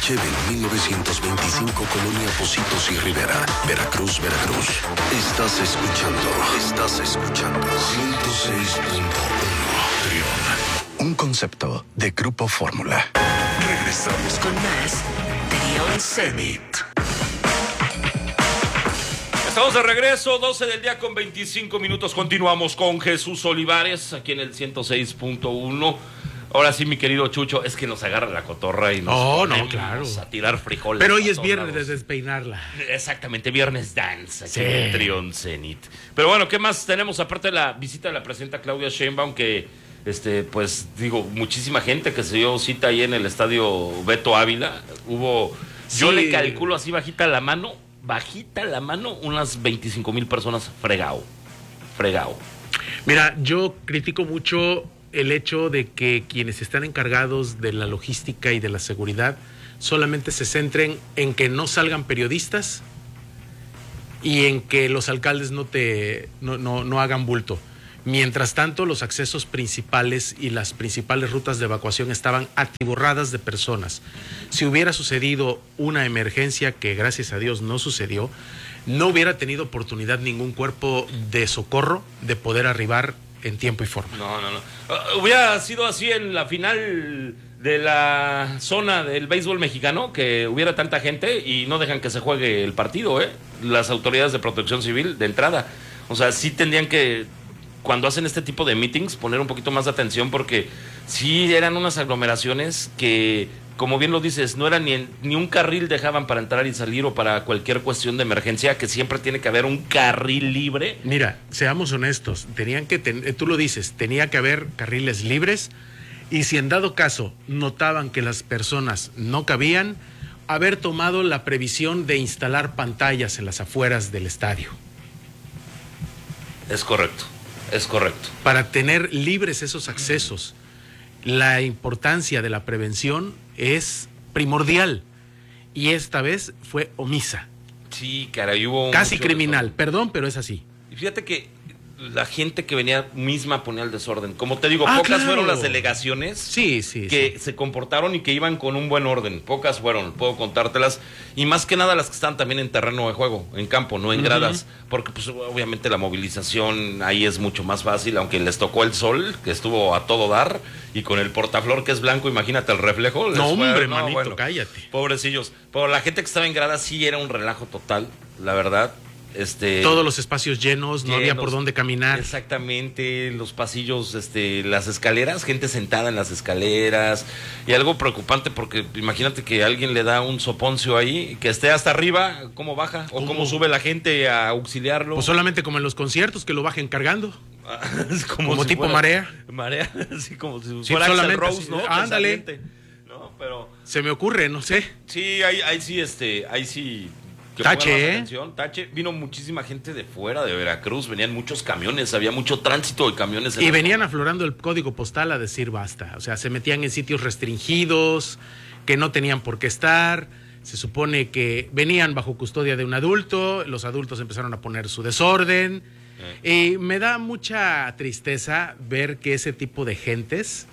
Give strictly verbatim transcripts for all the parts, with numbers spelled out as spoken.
Chevel mil novecientos veinticinco, Colonia Pocitos y Rivera, Veracruz, Veracruz. Estás escuchando, estás escuchando ciento seis punto uno Trión. Un concepto de Grupo Fórmula. Regresamos con más Trión Zenit. Estamos de regreso, doce del día con veinticinco minutos. Continuamos con Jesús Olivares aquí en el ciento seis punto uno. Ahora sí, mi querido Chucho, es que nos agarra la cotorra y nos oh, no, claro. a tirar frijoles. Pero hoy es viernes de despeinarla. Exactamente, viernes dance aquí sí. en el Trión Zenit. Pero bueno, ¿qué más tenemos aparte de la visita de la presidenta Claudia Sheinbaum? Que, este, pues, digo, muchísima gente que se dio cita ahí en el estadio Beto Ávila. Hubo, sí. Yo le calculo así bajita la mano, bajita la mano, unas veinticinco mil personas fregado, fregado. Mira, yo critico mucho el hecho de que quienes están encargados de la logística y de la seguridad solamente se centren en que no salgan periodistas y en que los alcaldes no te no, no, no hagan bulto. Mientras tanto, los accesos principales y las principales rutas de evacuación estaban atiborradas de personas. Si hubiera sucedido una emergencia, que gracias a Dios no sucedió, no hubiera tenido oportunidad ningún cuerpo de socorro de poder arribar en tiempo y forma. No, no, no. Uh, hubiera sido así en la final de la zona del béisbol mexicano, que hubiera tanta gente y no dejan que se juegue el partido, ¿eh? Las autoridades de protección civil de entrada. O sea, sí tendrían que, cuando hacen este tipo de meetings, poner un poquito más de atención, porque sí eran unas aglomeraciones que, como bien lo dices, no era ni, ni un carril dejaban para entrar y salir o para cualquier cuestión de emergencia, que siempre tiene que haber un carril libre. Mira, seamos honestos, tenían que ten, tú lo dices, tenía que haber carriles libres, y si en dado caso notaban que las personas no cabían, haber tomado la previsión de instalar pantallas en las afueras del estadio. Es correcto, es correcto. Para tener libres esos accesos. La importancia de la prevención es primordial y esta vez fue omisa. Sí, caray, hubo casi criminal, perdón, pero es así. Y fíjate que la gente que venía misma ponía el desorden. Como te digo, ah, pocas claro. fueron las delegaciones sí, sí, que sí. se comportaron y que iban con un buen orden. Pocas fueron, puedo contártelas. Y más que nada las que están también en terreno de juego, en campo, no en uh-huh. gradas. Porque pues obviamente la movilización ahí es mucho más fácil, aunque les tocó el sol, que estuvo a todo dar, y con el portaflor que es blanco, imagínate el reflejo. No, hombre, fue, no, manito, bueno, cállate. Pobrecillos. Pero la gente que estaba en gradas sí era un relajo total, la verdad. Este, todos los espacios llenos, llenos, no había por dónde caminar. Exactamente, los pasillos, este, las escaleras, gente sentada en las escaleras, y algo preocupante porque imagínate que alguien le da un soponcio ahí, que esté hasta arriba, ¿cómo baja? ¿O cómo, cómo sube la gente a auxiliarlo? Pues solamente como en los conciertos, que lo bajen cargando. como como si tipo fuera, marea. Marea, así como si sí, fuera solamente, Axl Rose, sí, ¿no? Ándale. ¿No? Pero se me ocurre, no sé. Sí, ahí, ahí sí, este, ahí sí. Que Tache, ¿eh? Atención, Tache, vino muchísima gente de fuera de Veracruz, venían muchos camiones, había mucho tránsito de camiones. En y venían zona. Aflorando el código postal a decir basta, o sea, se metían en sitios restringidos, que no tenían por qué estar, se supone que venían bajo custodia de un adulto, los adultos empezaron a poner su desorden, eh. y me da mucha tristeza ver que ese tipo de gentes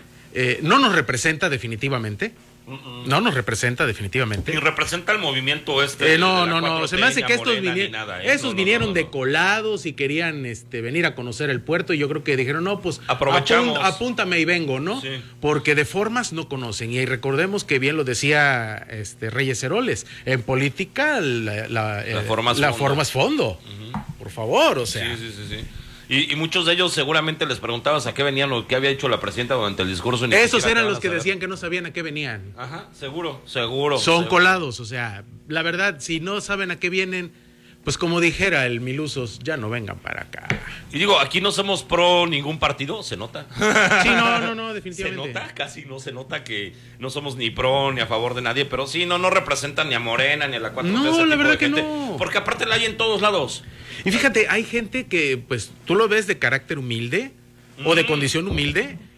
eh, no nos representa definitivamente. No nos representa definitivamente. Ni representa el movimiento este. Eh, no, no, no. Se me hace que estos vinieron, nada, ¿eh? esos no, no, vinieron no, no, de no. colados y querían este, venir a conocer el puerto. Y yo creo que dijeron, no, pues aprovechamos. Apunt, apúntame y vengo, ¿no? Sí. Porque de formas no conocen. Y recordemos que bien lo decía este, Reyes Heroles. En política, la, la, la, eh, forma, es la fondo. forma es fondo. Uh-huh. Por favor, o sea. Sí, sí, sí, sí. Y, y muchos de ellos seguramente les preguntabas a qué venían o qué había hecho la presidenta durante el discurso. Esos eran los que decían que no sabían a qué venían. Ajá, seguro, seguro. Son seguro. colados, o sea, la verdad, si no saben a qué vienen, pues como dijera el Milusos, ya no vengan para acá. Y digo, aquí no somos pro ningún partido, se nota. Sí, no, no, no, definitivamente. Se nota, casi no se nota que no somos ni pro ni a favor de nadie, pero sí, no, no representan ni a Morena ni a la cuatro T. No, la verdad que gente, no. Porque aparte la hay en todos lados. Y fíjate, hay gente que, pues, tú lo ves de carácter humilde mm. o de condición humilde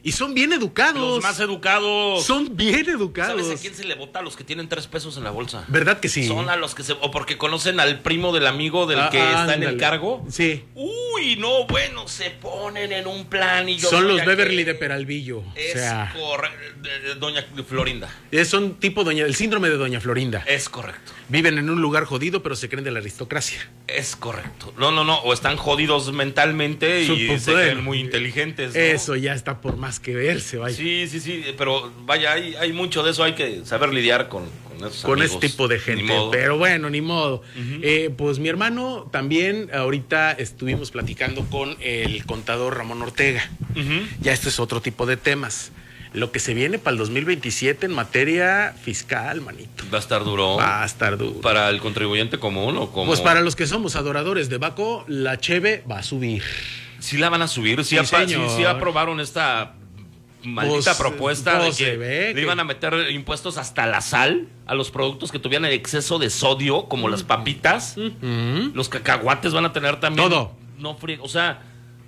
Y son bien educados. Los más educados. Son bien educados. ¿Sabes a quién se le vota? A los que tienen tres pesos en la bolsa. ¿Verdad que sí? Son a los que se... O porque conocen al primo del amigo del Ah, que está ándale. en el cargo. Sí. Uy, no, bueno, se ponen en un plan y yo... Son soy los Beverly aquel. de Peralvillo. Es o sea, correcto. Doña Florinda. es- son tipo doña, el síndrome de Doña Florinda. Es correcto. Viven en un lugar jodido, pero se creen de la aristocracia. Es correcto. No, no, no. O están jodidos mentalmente y Supo- se bueno. creen muy inteligentes, ¿no? Eso ya está por más que verse, vaya. Sí, sí, sí. Pero vaya, hay, hay mucho de eso. Hay que saber lidiar con, con esos Con amigos. ese tipo de Ni gente, modo. pero bueno, ni modo. Eh, pues mi hermano también, ahorita estuvimos platicando con el contador Ramón Ortega. Ujú. Ya este es otro tipo de temas. Lo que se viene para el dos mil veintisiete en materia fiscal, manito. Va a estar duro. Va a estar duro. ¿Para el contribuyente común o como? Pues para los que somos adoradores de Baco, la cheve va a subir. Sí la van a subir. Sí, Sí, apa- sí, señor. sí aprobaron esta maldita Pues, propuesta pues, de se que ve le que- iban a meter impuestos hasta la sal a los productos que tuvieran el exceso de sodio, como las papitas. Mm. Los cacahuates van a tener también. Todo. No frío. O sea,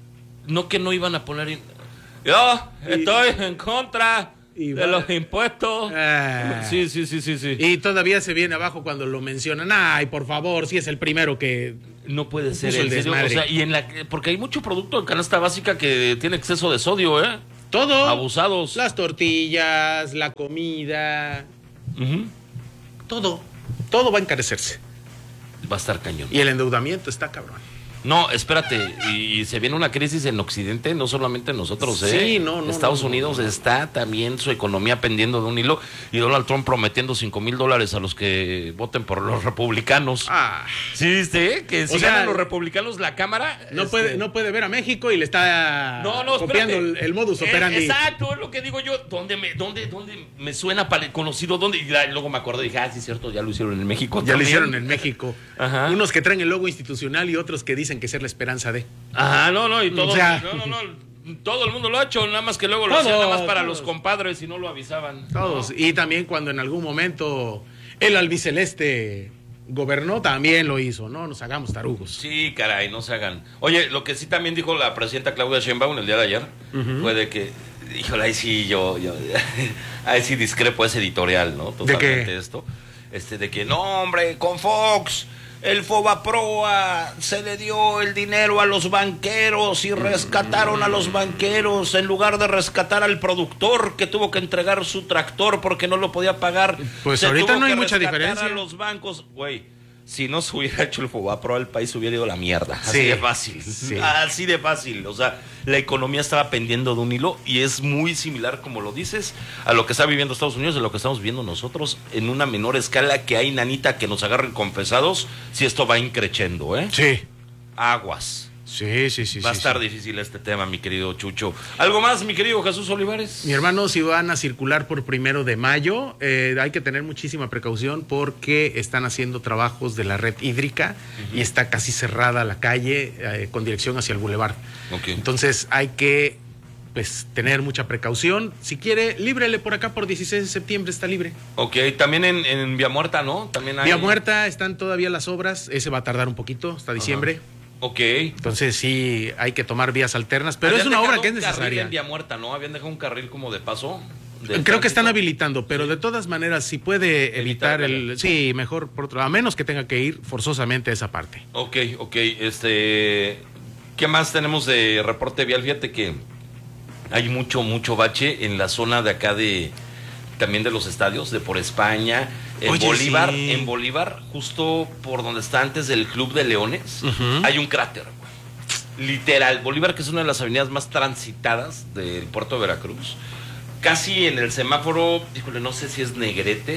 no que no iban a poner. in- Yo estoy en contra y de va- los impuestos. Ah. Sí, sí, sí, sí, sí. Y todavía se viene abajo cuando lo mencionan. Ay, por favor, si es el primero que... No puede ser, Puso el en serio. O desmadre. sea, y en la porque hay mucho producto en canasta básica que tiene exceso de sodio, ¿eh? Todo. Abusados. Las tortillas, la comida, Ujú. todo. Todo va a encarecerse. Va a estar cañón. Y el endeudamiento está cabrón. No, espérate, y, y se viene una crisis en Occidente, no solamente nosotros, ¿eh? Sí, no, no, Estados no, no, Unidos no. está también su economía pendiendo de un hilo y Donald Trump prometiendo cinco mil dólares a los que voten por los republicanos. Ah, ¿Sí viste? Que si O sea, ganan los republicanos la Cámara... no, este, puede, no puede ver a México y le está No, no, copiando espérate. el, el modus Eh, operandi. exacto, es lo que digo yo. ¿Dónde me, dónde, dónde me suena pare- conocido? ¿Dónde? Y la- luego me acordé y dije, ah, sí, es cierto, ya lo hicieron en México. Ya lo también. hicieron en México. Ajá. Unos que traen el logo institucional y otros que dicen que ser la esperanza de. Ajá, no, no, y todo. O sea- no, no, no. Todo el mundo lo ha hecho, nada más que luego lo Todos, hacían nada más para todos. los compadres y no lo avisaban. Todos. ¿no? Y también cuando en algún momento el albiceleste gobernó, también lo hizo, ¿no? Nos hagamos tarugos. Sí, caray, no se hagan. Oye, lo que sí también dijo la presidenta Claudia Sheinbaum el día de ayer fue de que, híjole, ahí sí yo, yo ahí sí discrepo ese editorial, ¿no? Totalmente qué? esto. Este, de que, no, hombre, con Fox, el Fobaproa se le dio el dinero a los banqueros y rescataron a los banqueros en lugar de rescatar al productor que tuvo que entregar su tractor porque no lo podía pagar. Pues Se ahorita tuvo no hay que mucha rescatar diferencia. a los bancos, güey. Si no se hubiera hecho el Fobaproa, el país hubiera ido a la mierda. Así Sí, de fácil. sí. Así de fácil. O sea, la economía estaba pendiendo de un hilo y es muy similar, como lo dices, a lo que está viviendo Estados Unidos, a lo que estamos viviendo nosotros en una menor escala que hay, nanita, que nos agarren confesados si esto va increchendo, ¿eh? Sí. Aguas. Sí, sí, sí. Va a sí, estar sí. difícil este tema, mi querido Chucho. ¿Algo más, mi querido Jesús Olivares? Mi hermano, si van a circular por primero de mayo, eh, hay que tener muchísima precaución porque están haciendo trabajos de la red hídrica y está casi cerrada la calle eh, con dirección hacia el bulevar. Ok. Entonces hay que pues tener mucha precaución. Si quiere, líbrele por acá por dieciséis de septiembre, está libre. Ok, también en, en Vía Muerta, ¿no? También hay... Vía Muerta, están todavía las obras, ese va a tardar un poquito, hasta diciembre. Ok. Entonces sí, hay que tomar vías alternas, pero es Habían una dejado obra que es un carril necesaria. en Vía Muerta, ¿no? Habían dejado un carril como de paso. de Creo que están tránsito. habilitando, pero de todas maneras, si puede evitar Evitar, el... Sí, mejor por otro, a menos que tenga que ir forzosamente a esa parte. Ok, ok. Este, ¿qué más tenemos de reporte vial? Fíjate que hay mucho, mucho bache en la zona de acá de... También de los estadios, de por España. En Oye, Bolívar, sí. en Bolívar, justo por donde está antes del Club de Leones, Ujú. hay un cráter, güey. Literal. Bolívar, que es una de las avenidas más transitadas del puerto de Veracruz. Casi en el semáforo, híjole, no sé si es Negrete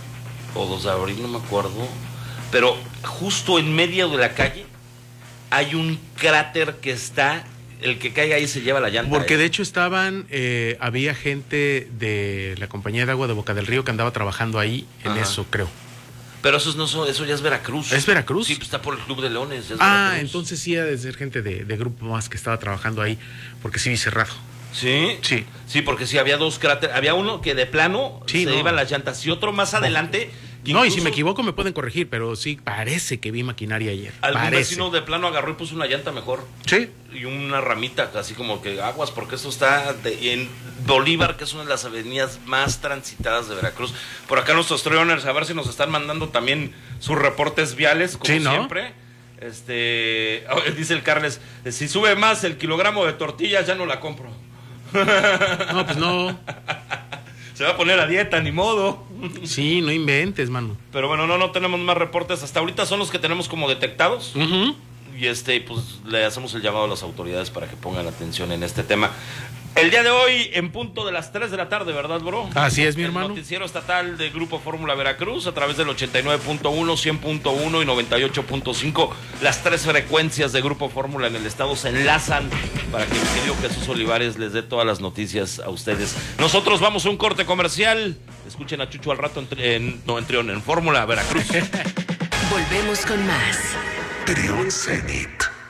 o dos de abril, no me acuerdo. Pero justo en medio de la calle hay un cráter que está, el que caiga ahí se lleva la llanta. Porque ¿eh? de hecho estaban, eh, había gente de la compañía de agua de Boca del Río que andaba trabajando ahí en Ajá. eso, creo. Pero eso, no, son- eso ya es Veracruz. ¿Es Veracruz? Sí, pues está por el Club de Leones. ya es Ah, Veracruz. entonces sí ha de ser gente de, de grupo más que estaba trabajando ahí, porque sí vi cerrado. ¿Sí? Sí. Sí, porque sí, había dos cráteres. Había uno que de plano Sí, se no. iban las llantas y otro más adelante No, y si me equivoco me pueden corregir, pero sí parece que vi maquinaria ayer. Algún parece. vecino de plano agarró y puso una llanta mejor. Sí. Y una ramita, así como que aguas, porque esto está de, en Bolívar, que es una de las avenidas más transitadas de Veracruz. Por acá nuestros trailers, a ver si nos están mandando también sus reportes viales, como sí, ¿no? siempre. Este, dice el Carles, si sube más el kilogramo de tortillas, ya no la compro. No, pues no. Se va a poner a dieta, ni modo. Sí, no inventes, mano. Pero bueno, no, no tenemos más reportes. Hasta ahorita son los que tenemos como detectados. Uh-huh. Y este, pues le hacemos el llamado a las autoridades para que pongan atención en este tema. El día de hoy, en punto de las tres de la tarde, ¿verdad, bro? Así es, mi el hermano. El noticiero estatal de Grupo Fórmula Veracruz, a través del ochenta y nueve punto uno, cien punto uno y noventa y ocho punto cinco. Las tres frecuencias de Grupo Fórmula en el estado se enlazan para que mi querido Jesús Olivares les dé todas las noticias a ustedes. Nosotros vamos a un corte comercial. Escuchen a Chucho al rato en, en, no, en Trión, en Fórmula Veracruz. Volvemos con más. Trión Zenit.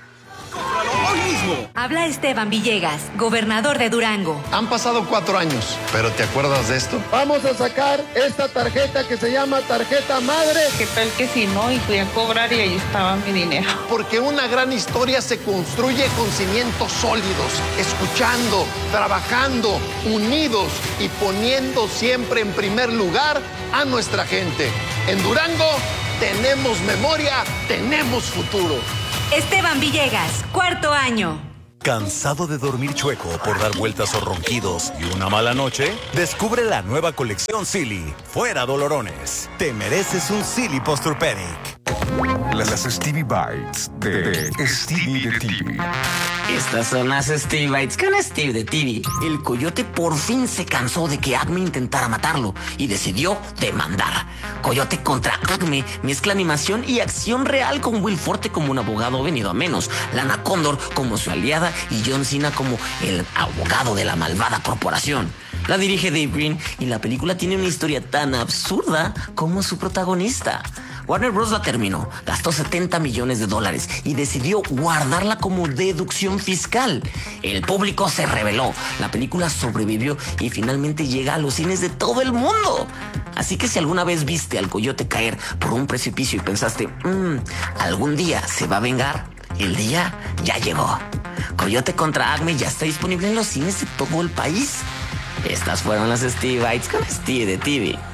Hoy mismo. Habla Esteban Villegas, gobernador de Durango. Han pasado cuatro años, pero ¿te acuerdas de esto? Vamos a sacar esta tarjeta que se llama tarjeta madre. ¿Qué tal que si no? Y fui a cobrar y ahí estaba mi dinero. Porque una gran historia se construye con cimientos sólidos, escuchando, trabajando, unidos y poniendo siempre en primer lugar a nuestra gente. En Durango tenemos memoria, tenemos futuro. Esteban Villegas, cuarto año. ¿Cansado de dormir chueco por dar vueltas o ronquidos y una mala noche? Descubre la nueva colección Silly. Fuera dolorones. Te mereces un Silly Posturpedic. Las Stevie Bites de Stevie de T V. Estas son las Stevie Bites con Steve de T V. El coyote por fin se cansó de que Acme intentara matarlo y decidió demandar. Coyote contra Acme mezcla animación y acción real, con Will Forte como un abogado venido a menos, Lana Condor como su aliada y John Cena como el abogado de la malvada corporación. La dirige Dave Green y la película tiene una historia tan absurda como su protagonista. Warner Bros. La terminó, gastó setenta millones de dólares y decidió guardarla como deducción fiscal. El público se rebeló, la película sobrevivió y finalmente llega a los cines de todo el mundo. Así que si alguna vez viste al coyote caer por un precipicio y pensaste, mmm, algún día se va a vengar, el día ya llegó. Coyote contra Acme ya está disponible en los cines de todo el país. Estas fueron las Stevie Bites con Steve de T V.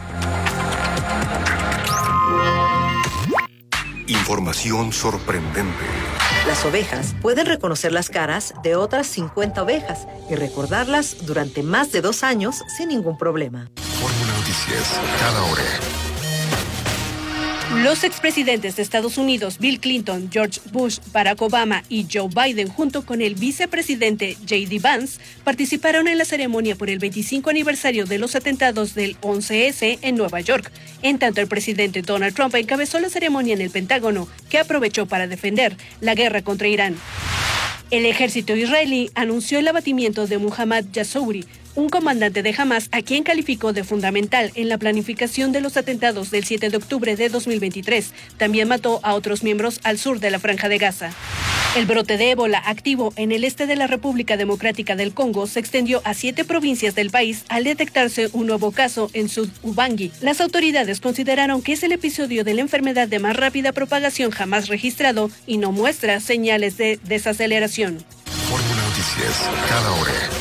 Información sorprendente. Las ovejas pueden reconocer las caras de otras cincuenta ovejas y recordarlas durante más de dos años sin ningún problema. Fórmula Noticias, cada hora. Los expresidentes de Estados Unidos, Bill Clinton, George Bush, Barack Obama y Joe Biden, junto con el vicepresidente J D Vance, participaron en la ceremonia por el veinticinco aniversario de los atentados del once ese en Nueva York. En tanto, el presidente Donald Trump encabezó la ceremonia en el Pentágono, que aprovechó para defender la guerra contra Irán. El ejército israelí anunció el abatimiento de Muhammad Yassouri, un comandante de Hamas a quien calificó de fundamental en la planificación de los atentados del siete de octubre de dos mil veintitrés. También mató a otros miembros al sur de la Franja de Gaza. El brote de ébola activo en el este de la República Democrática del Congo se extendió a siete provincias del país al detectarse un nuevo caso en Sud-Ubangi. Las autoridades consideraron que es el episodio de la enfermedad de más rápida propagación jamás registrado y no muestra señales de desaceleración. Fórmula Noticias, cada hora.